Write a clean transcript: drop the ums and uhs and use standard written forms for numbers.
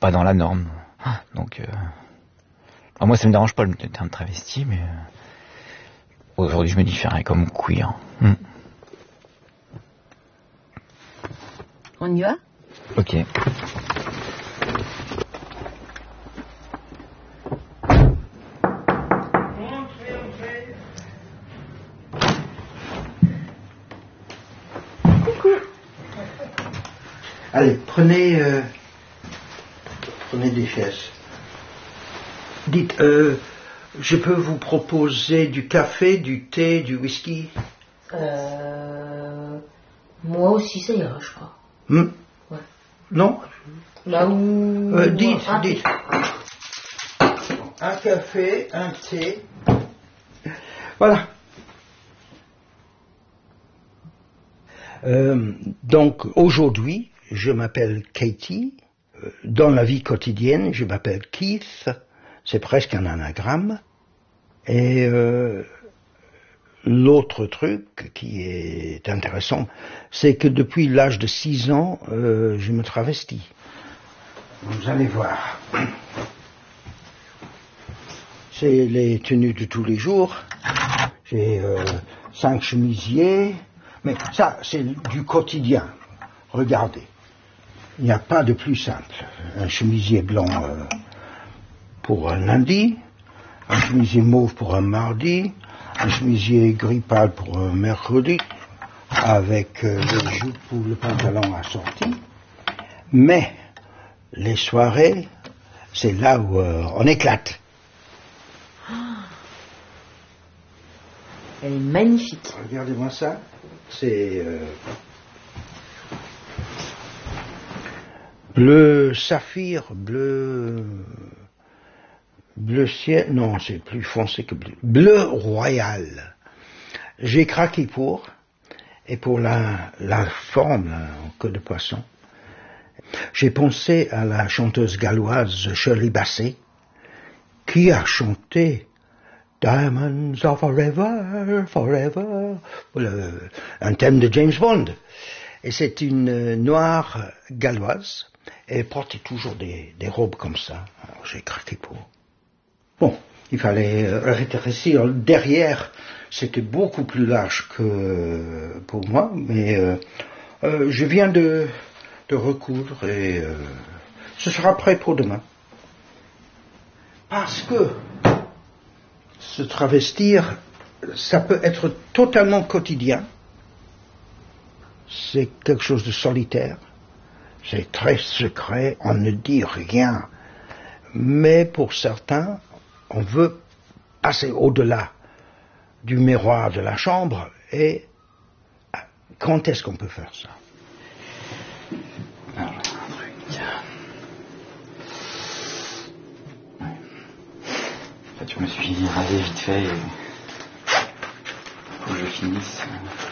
pas dans la norme. Donc, alors moi, ça me dérange pas le terme travesti, mais aujourd'hui, je me différerais comme queer. On y va? Ok. Allez, prenez des chaises. Dites, je peux vous proposer du café, du thé, du whisky? Moi aussi, ça ira, je crois. Ouais. Non? Là où... Dites. Un café, un thé. Voilà. Donc, aujourd'hui, je m'appelle Katie. Dans la vie quotidienne, je m'appelle Keith. C'est presque un anagramme. Et l'autre truc qui est intéressant, c'est que depuis l'âge de 6 ans, je me travestis. Vous allez voir. C'est les tenues de tous les jours. J'ai 5 chemisiers. Mais ça, c'est du quotidien. Regardez. Il n'y a pas de plus simple. Un chemisier blanc pour un lundi, un chemisier mauve pour un mardi, un chemisier gris pâle pour un mercredi, avec les jupes ou le pantalon assorti. Mais les soirées, c'est là où on éclate. Elle est magnifique. Regardez-moi ça. C'est bleu saphir, bleu ciel, non, c'est plus foncé que bleu royal. J'ai craqué pour, et pour la forme en queue de poisson, j'ai pensé à la chanteuse galloise Shirley Bassey, qui a chanté Diamonds are forever, forever, un thème de James Bond. Et c'est une noire galloise, et elle portait toujours des robes comme ça. Alors j'ai craqué pour. Bon, il fallait rétrécir. Derrière, c'était beaucoup plus large que pour moi, mais je viens de recoudre et ce sera prêt pour demain. Parce que se travestir, ça peut être totalement quotidien. C'est quelque chose de solitaire. C'est très secret, on ne dit rien. Mais pour certains, on veut passer au-delà du miroir de la chambre. Et quand est-ce qu'on peut faire ça? Alors, un truc. En fait, je me suis rasé vite fait. Faut que je finisse.